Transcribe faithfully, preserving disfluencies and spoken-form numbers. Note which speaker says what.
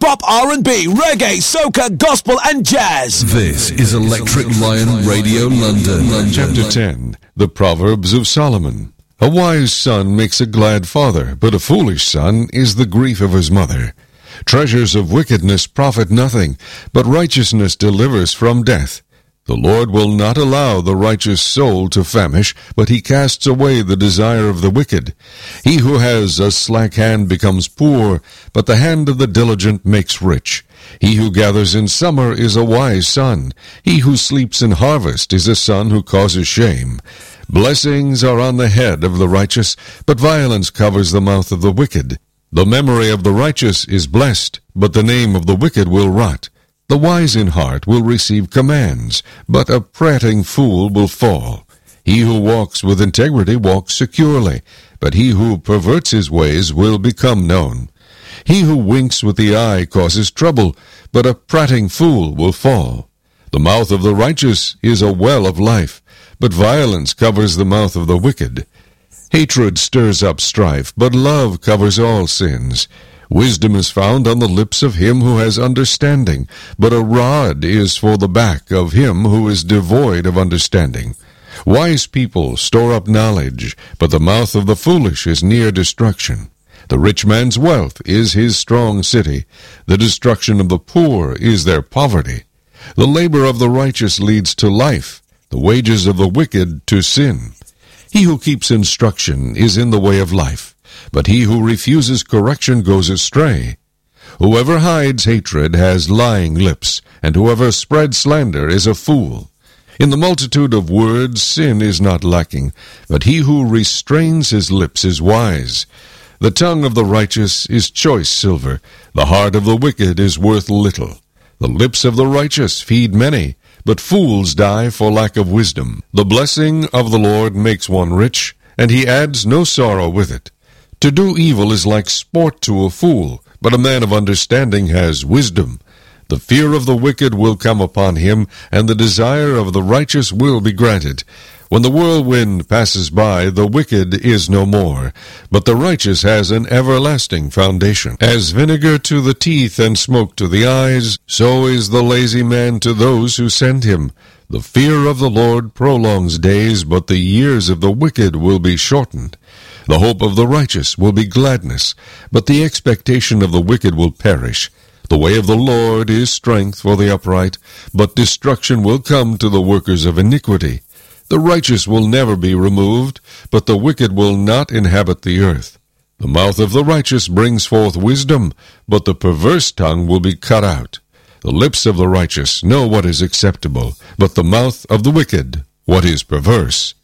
Speaker 1: hip-hop, R and B, reggae, soca, gospel and jazz.
Speaker 2: This is Electric Lion Radio London. London.
Speaker 3: Chapter ten, The Proverbs of Solomon. A wise son makes a glad father, but a foolish son is the grief of his mother. Treasures of wickedness profit nothing, but righteousness delivers from death. The Lord will not allow the righteous soul to famish, but he casts away the desire of the wicked. He who has a slack hand becomes poor, but the hand of the diligent makes rich. He who gathers in summer is a wise son. He who sleeps in harvest is a son who causes shame. Blessings are on the head of the righteous, but violence covers the mouth of the wicked. The memory of the righteous is blessed, but the name of the wicked will rot. The wise in heart will receive commands, but a prating fool will fall. He who walks with integrity walks securely, but he who perverts his ways will become known. He who winks with the eye causes trouble, but a prating fool will fall. The mouth of the righteous is a well of life, but violence covers the mouth of the wicked. Hatred stirs up strife, but love covers all sins. Wisdom is found on the lips of him who has understanding, but a rod is for the back of him who is devoid of understanding. Wise people store up knowledge, but the mouth of the foolish is near destruction. The rich man's wealth is his strong city. The destruction of the poor is their poverty. The labor of the righteous leads to life, the wages of the wicked to sin. He who keeps instruction is in the way of life, but he who refuses correction goes astray. Whoever hides hatred has lying lips, and whoever spreads slander is a fool. In the multitude of words sin is not lacking, but he who restrains his lips is wise. The tongue of the righteous is choice silver, the heart of the wicked is worth little. The lips of the righteous feed many, but fools die for lack of wisdom. The blessing of the Lord makes one rich, and he adds no sorrow with it. To do evil is like sport to a fool, but a man of understanding has wisdom. The fear of the wicked will come upon him, and the desire of the righteous will be granted. When the whirlwind passes by, the wicked is no more, but the righteous has an everlasting foundation. As vinegar to the teeth and smoke to the eyes, so is the lazy man to those who send him. The fear of the Lord prolongs days, but the years of the wicked will be shortened. The hope of the righteous will be gladness, but the expectation of the wicked will perish. The way of the Lord is strength for the upright, but destruction will come to the workers of iniquity. The righteous will never be removed, but the wicked will not inhabit the earth. The mouth of the righteous brings forth wisdom, but the perverse tongue will be cut out. The lips of the righteous know what is acceptable, but the mouth of the wicked what is perverse.